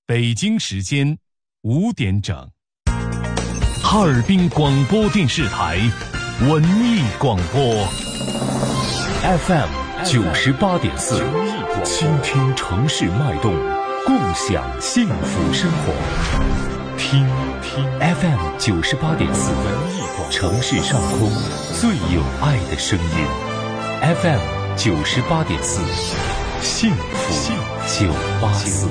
北京时间5点整，哈尔滨广播电视台文艺广播 FM 98.4，倾听城市脉动，共享幸福生活。听 FM 98.4，城市上空最有爱的声音。FM 98.4，幸福984。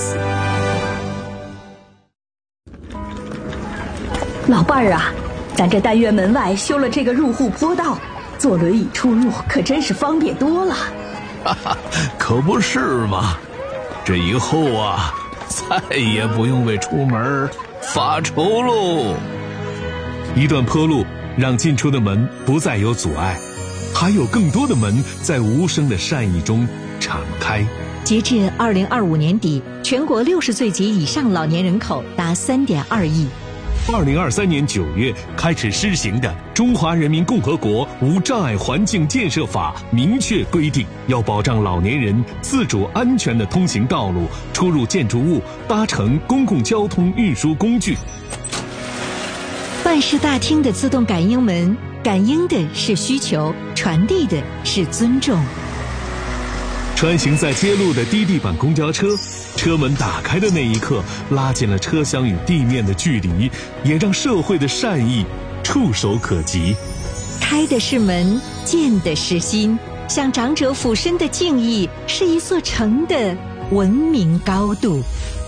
老伴儿啊，咱这单元门外修了这个入户坡道，坐轮椅出入可真是方便多了。 哈哈，可不是嘛！这以后啊，再也不用为出门发愁喽。 一段坡路让进出的门不再有阻碍，还有更多的门在无声的善意中敞开。 截至2025年底，全国60岁及以上老年人口达3.2亿。 2023年9月开始施行的《中华人民共和国无障碍环境建设法》明确规定，要保障老年人自主安全的通行道路、出入建筑物、搭乘公共交通运输工具。 办事大厅的自动感应门，感应的是需求，传递的是尊重。 穿行在街路的低地板公交车，车门打开的那一刻，拉近了车厢与地面的距离，也让社会的善意触手可及。 开的是门，见的是心，向长者俯身的敬意，是一座城的文明高度。